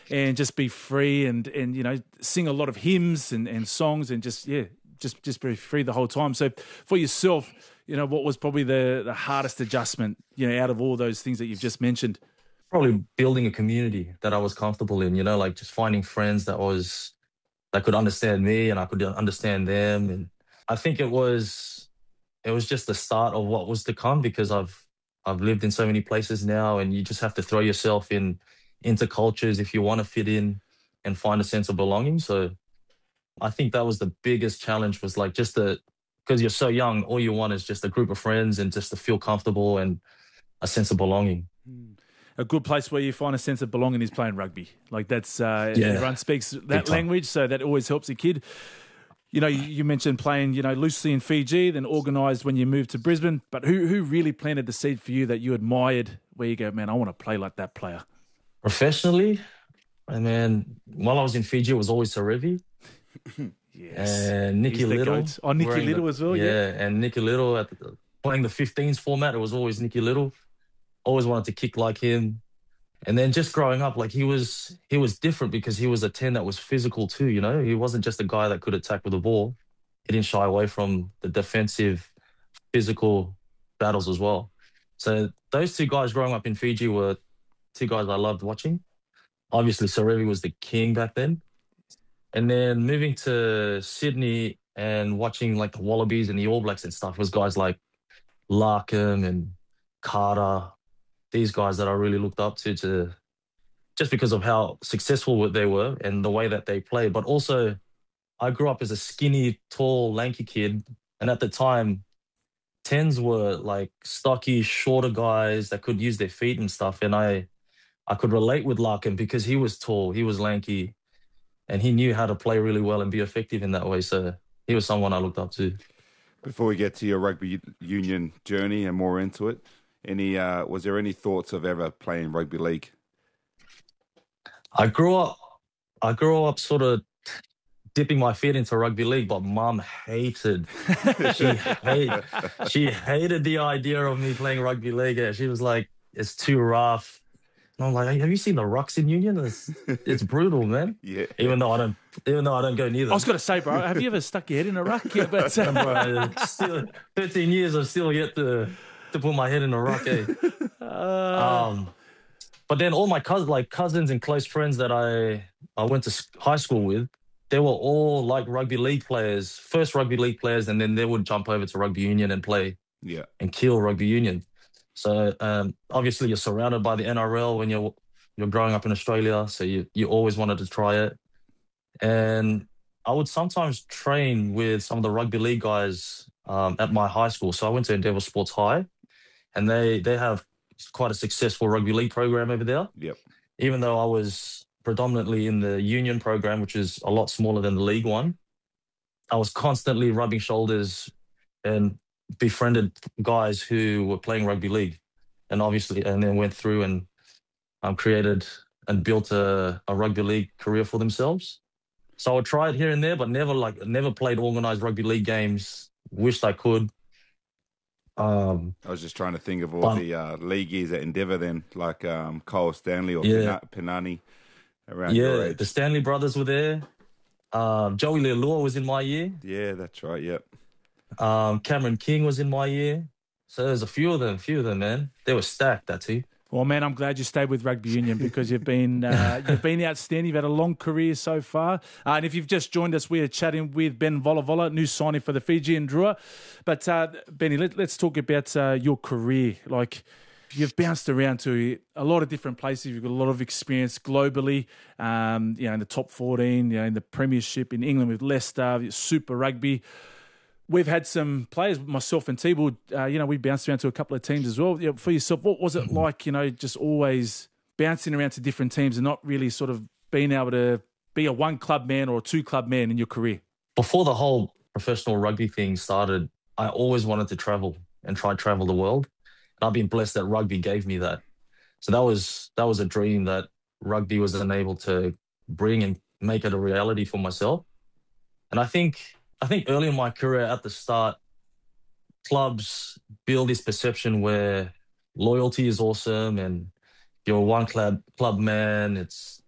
and just be free and sing a lot of hymns and songs and just be free the whole time. So for yourself, what was probably the hardest adjustment, out of all those things that you've just mentioned? Probably building a community that I was comfortable in, like just finding friends that could understand me and I could understand them. And I think it was just the start of what was to come, because I've lived in so many places now, and you just have to throw yourself into cultures if you want to fit in and find a sense of belonging. So I think that was the biggest challenge, was like because you're so young, all you want is just a group of friends and just to feel comfortable and a sense of belonging. A good place where you find a sense of belonging is playing rugby. Like that's, everyone speaks that language, so that always helps a kid. You mentioned playing, loosely in Fiji, then organised when you moved to Brisbane. But who really planted the seed for you that you admired, where you go, man, I want to play like that player? Professionally, and then while I was in Fiji, it was always Serevi. Yes. And Nicky Little. Oh, Nicky Little as well, yeah. And Nicky Little, playing the 15s format, it was always Nicky Little. Always wanted to kick like him. And then just growing up, like he was different because he was a 10 that was physical too, He wasn't just a guy that could attack with the ball. He didn't shy away from the defensive, physical battles as well. So those two guys growing up in Fiji were two guys I loved watching. Obviously, Serevi was the king back then. And then moving to Sydney and watching like the Wallabies and the All Blacks and stuff was guys like Larkham and Carter, these guys that I really looked up to just because of how successful they were and the way that they played. But also, I grew up as a skinny, tall, lanky kid. And at the time, 10s were like stocky, shorter guys that could use their feet and stuff. And I could relate with Larkin because he was tall, he was lanky, and he knew how to play really well and be effective in that way. So he was someone I looked up to. Before we get to your rugby union journey and more into it, was there any thoughts of ever playing rugby league? I grew up sort of dipping my feet into rugby league, but Mum hated. She hated the idea of me playing rugby league. Yeah, she was like, "It's too rough." And I'm like, "Have you seen the rucks in Union? It's brutal, man." Yeah. Even though I don't go near them. I was going to say, bro, have you ever stuck your head in a ruck? Yeah, but bro, still 13 years, I've still yet to put my head in a ruck. But then all my cousins and close friends that I went to high school with, they were all like rugby league players, first rugby league players, and then they would jump over to rugby union and play and kill rugby union. So obviously you're surrounded by the NRL when you're growing up in Australia, so you always wanted to try it. And I would sometimes train with some of the rugby league guys at my high school. So I went to Endeavour Sports High, and they have quite a successful rugby league program over there. Yep. Even though I was predominantly in the union program, which is a lot smaller than the league one, I was constantly rubbing shoulders and befriended guys who were playing rugby league, and then went through and created and built a rugby league career for themselves. So I would try it here and there, but never played organised rugby league games. Wished I could. I was just trying to think of all the league years at Endeavour then, like Cole Stanley or Penani around your age. The Stanley brothers were there. Joey Leilua was in my year. Yeah, that's right, yep. Cameron King was in my year. So there's a few of them, man. They were stacked, that team. Well, man, I'm glad you stayed with rugby union because you've been outstanding. You've had a long career so far. And if you've just joined us, we are chatting with Ben Volavola, new signing for the Fijian Drua. But Benny, let's talk about your career. Like, you've bounced around to a lot of different places. You've got a lot of experience globally. In the top 14, in the Premiership in England with Leicester, Super Rugby. We've had some players, myself and T-Ball, we bounced around to a couple of teams as well. For yourself, what was it like, just always bouncing around to different teams and not really sort of being able to be a one-club man or a two-club man in your career? Before the whole professional rugby thing started, I always wanted to travel and try and travel the world. And I've been blessed that rugby gave me that. So that was a dream that rugby was unable to bring and make it a reality for myself. And I think early in my career at the start, clubs build this perception where loyalty is awesome and you're a one club man. It's